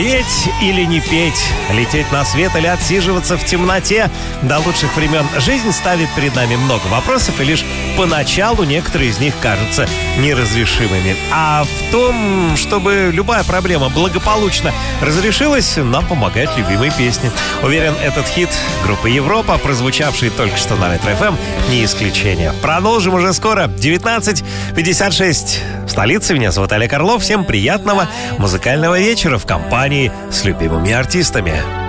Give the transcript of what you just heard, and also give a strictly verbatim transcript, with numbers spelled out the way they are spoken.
Петь или не петь, лететь на свет или отсиживаться в темноте. До лучших времен жизнь ставит перед нами много вопросов, и лишь поначалу некоторые из них кажутся неразрешимыми. А в том, чтобы любая проблема благополучно разрешилась, нам помогает любимые песни. Уверен, этот хит группы Европа, прозвучавший только что на Ретро-эф эм, не исключение. Продолжим уже скоро. девятнадцать пятьдесят шесть в столице. Меня зовут Олег Орлов. Всем приятного музыкального вечера в компании с любимыми артистами.